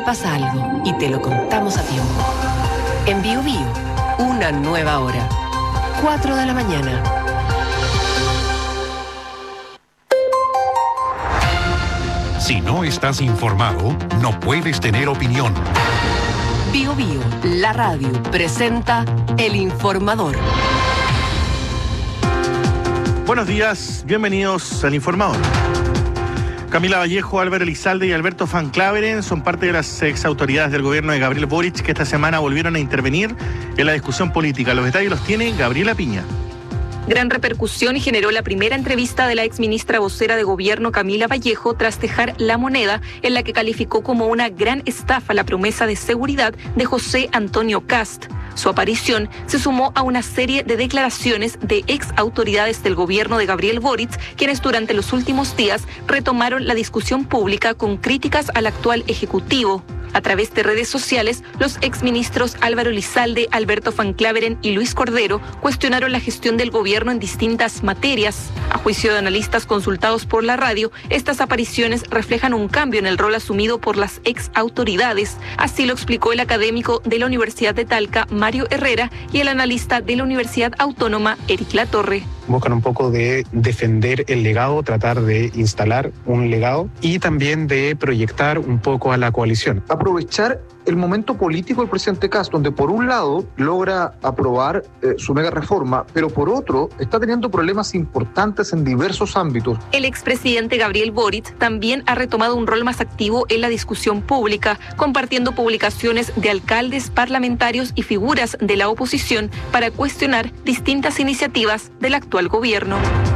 pasa algo y te lo contamos a tiempo. En Bio Bio, una nueva hora. 4 de la mañana. Si no estás informado, no puedes tener opinión. Bio Bio, la radio, presenta El Informador. Buenos días, bienvenidos al Informador. Camila Vallejo, Álvaro Elizalde y Alberto Van Claveren son parte de las ex autoridades del gobierno de Gabriel Boric que esta semana volvieron a intervenir en la discusión política. Los detalles los tiene Gabriela Piña. Gran repercusión generó la primera entrevista de la exministra vocera de gobierno Camila Vallejo tras dejar La Moneda, en la que calificó como una gran estafa la promesa de seguridad de José Antonio Kast. Su aparición se sumó a una serie de declaraciones de ex autoridades del gobierno de Gabriel Boric, quienes durante los últimos días retomaron la discusión pública con críticas al actual ejecutivo. A través de redes sociales, los exministros Álvaro Elizalde, Alberto Van Claveren y Luis Cordero cuestionaron la gestión del gobierno en distintas materias. A juicio de analistas consultados por la radio, estas apariciones reflejan un cambio en el rol asumido por las ex autoridades. Así lo explicó el académico de la Universidad de Talca, Mario Herrera, y el analista de la Universidad Autónoma, Eric Latorre. Buscan un poco de defender el legado, tratar de instalar un legado y también de proyectar un poco a la coalición. Aprovechar el momento político del presidente Kast, donde por un lado logra aprobar su mega reforma, pero por otro está teniendo problemas importantes en diversos ámbitos. El expresidente Gabriel Boric también ha retomado un rol más activo en la discusión pública, compartiendo publicaciones de alcaldes, parlamentarios y figuras de la oposición para cuestionar distintas iniciativas del actual gobierno.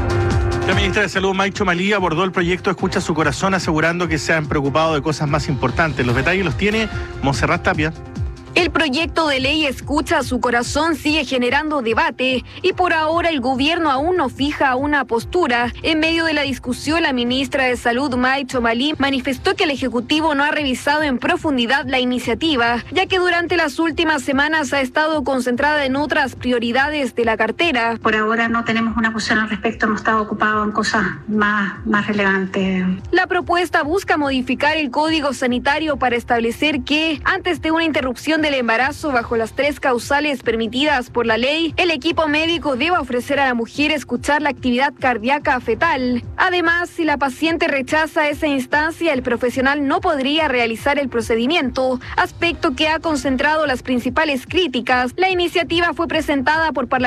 La ministra de Salud, Maicho Malí, abordó el proyecto Escucha su corazón, asegurando que se han preocupado de cosas más importantes. Los detalles los tiene Montserrat Tapia. El proyecto de ley Escucha su corazón sigue generando debate y por ahora el gobierno aún no fija una postura. En medio de la discusión, la ministra de Salud, Maicho Malí, manifestó que el Ejecutivo no ha revisado en profundidad la iniciativa, ya que durante las últimas semanas ha estado concentrada en otras prioridades de la cartera. Por ahora no tenemos una posición al respecto, hemos estado ocupados en cosas más relevantes. La propuesta busca modificar el Código Sanitario para establecer que, antes de una interrupción del embarazo bajo las 3 causales permitidas por la ley, el equipo médico debe ofrecer a la mujer escuchar la actividad cardíaca fetal. Además, si la paciente rechaza esa instancia, el profesional no podría realizar el procedimiento, aspecto que ha concentrado las principales críticas. La iniciativa fue presentada por parlamentarios